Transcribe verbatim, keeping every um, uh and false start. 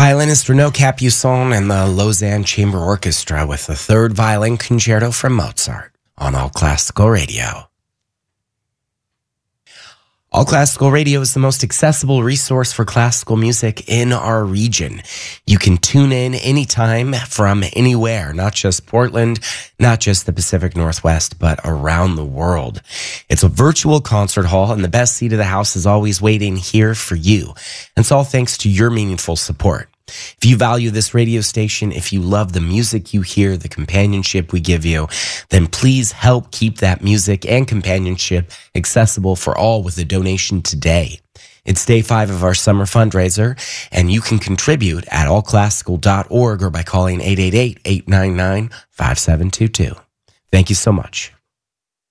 Violinist Renaud Capuçon and the Lausanne Chamber Orchestra with the third violin concerto from Mozart on All Classical Radio. All Classical Radio is the most accessible resource for classical music in our region. You can tune in anytime from anywhere, not just Portland, not just the Pacific Northwest, but around the world. It's a virtual concert hall, and the best seat of the house is always waiting here for you. And it's all thanks to your meaningful support. If you value this radio station, if you love the music you hear, the companionship we give you, then please help keep that music and companionship accessible for all with a donation today. It's day five of our summer fundraiser, and you can contribute at all classical dot org or by calling eight eight eight, eight nine nine, five seven two two. Thank you so much.